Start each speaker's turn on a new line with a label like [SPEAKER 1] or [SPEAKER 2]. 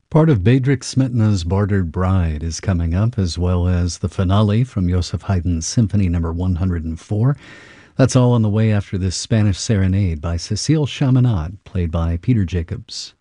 [SPEAKER 1] Part of Bedřich Smetana's Bartered Bride is coming up, as well as the finale from Joseph Haydn's Symphony Number 104. That's all on the way after this Spanish serenade by Cecile Chaminade, played by Peter Jacobs.